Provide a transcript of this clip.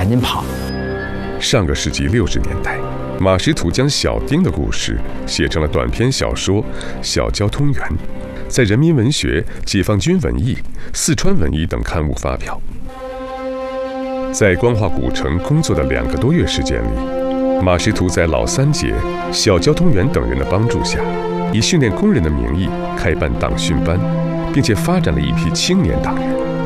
赶紧跑。 上个世纪60年代，马识途将小丁的故事写成了短篇小说《小交通员》，在人民文学、解放军文艺、四川文艺等刊物发表。在光化古城工作的2个多月时间里，马识途在老三杰、小交通员等人的帮助下，以训练工人的名义开办党训班，并且发展了一批青年党员。